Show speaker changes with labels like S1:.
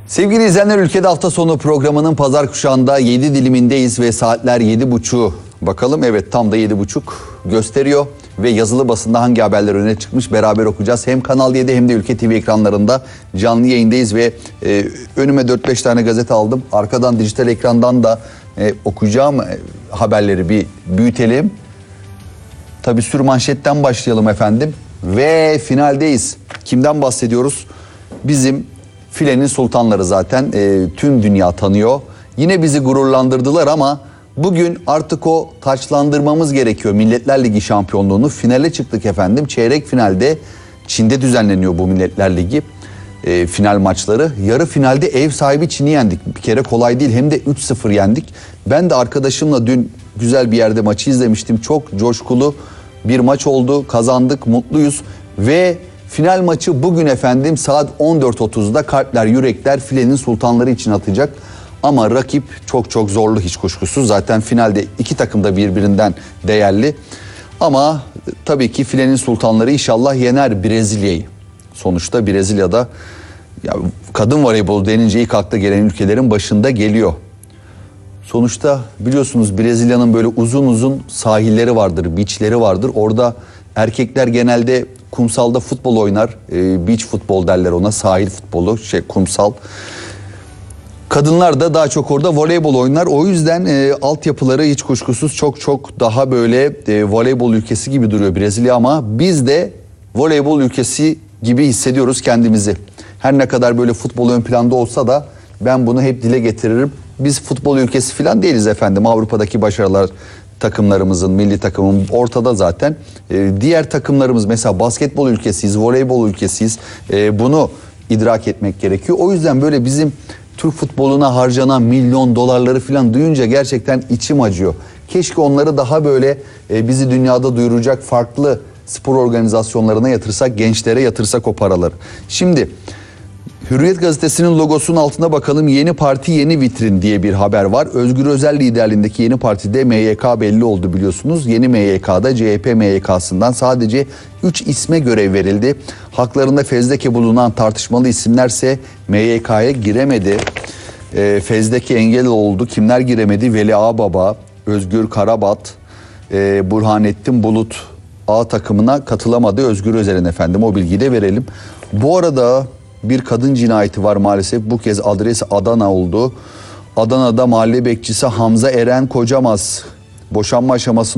S1: Sevgili izleyenler, Ülkede Hafta Sonu programının pazar kuşağında 7 dilimindeyiz ve saatler 7.30'u. Bakalım, evet, tam da 7.30 gösteriyor ve yazılı basında hangi haberler öne çıkmış beraber okuyacağız. Hem Kanal 7 hem de Ülke TV ekranlarında canlı yayındayız ve önüme 4-5 tane gazete aldım. Arkadan dijital ekrandan da okuyacağım haberleri bir büyütelim. Tabii sürmanşetten başlayalım efendim ve finaldeyiz. Kimden bahsediyoruz? Bizim filenin sultanları zaten tüm dünya tanıyor. Yine bizi gururlandırdılar ama bugün artık o taçlandırmamız gerekiyor. Milletler Ligi şampiyonluğunu, finale çıktık efendim. Çeyrek finalde Çin'de düzenleniyor bu Milletler Ligi final maçları. Yarı finalde ev sahibi Çin'i yendik. Bir kere kolay değil, hem de 3-0 yendik. Ben de arkadaşımla dün güzel bir yerde maçı izlemiştim. Çok coşkulu bir maç oldu. Kazandık, mutluyuz ve final maçı bugün efendim saat 14.30'da kalpler, yürekler filenin sultanları için atacak. Ama rakip çok çok zorlu, hiç kuşkusuz. Zaten finalde iki takım da birbirinden değerli. Ama tabii ki filenin sultanları inşallah yener Brezilya'yı. Sonuçta Brezilya'da ya, kadın voleybolu denince ilk akla gelen ülkelerin başında geliyor. Sonuçta biliyorsunuz Brezilya'nın böyle uzun uzun sahilleri vardır, beachleri vardır. Orada erkekler genelde kumsalda futbol oynar. Beach futbol derler ona, sahil futbolu, kumsal. Kadınlar da daha çok orada voleybol oynar. O yüzden altyapıları hiç kuşkusuz çok çok daha böyle voleybol ülkesi gibi duruyor Brezilya, ama biz de voleybol ülkesi gibi hissediyoruz kendimizi. Her ne kadar böyle futbol ön planda olsa da ben bunu hep dile getiririm. Biz futbol ülkesi falan değiliz efendim. Avrupa'daki başarılar takımlarımızın, milli takımın ortada zaten. Diğer takımlarımız mesela basketbol ülkesiyiz, voleybol ülkesiyiz. Bunu idrak etmek gerekiyor. O yüzden böyle bizim Türk futboluna harcanan milyon dolarları falan duyunca gerçekten içim acıyor. Keşke onları daha böyle bizi dünyada duyuracak farklı spor organizasyonlarına yatırsak, gençlere yatırsak o paraları. Şimdi Hürriyet gazetesinin logosunun altına bakalım. Yeni parti yeni vitrin diye bir haber var. Özgür Özel liderliğindeki yeni partide MYK belli oldu biliyorsunuz. Yeni MYK'da CHP MYK'sından sadece 3 isme görev verildi. Haklarında fezleke bulunan tartışmalı isimlerse MYK'ya giremedi. Fezleke engel oldu. Kimler giremedi? Veli Ağbaba, Özgür Karabat, Burhanettin Bulut A takımına katılamadı Özgür Özel'in efendim. O bilgiyi de verelim. Bu arada bir kadın cinayeti var maalesef. Bu kez adres Adana oldu. Adana'da mahalle bekçisi Hamza Eren Kocamaz boşanma aşamasında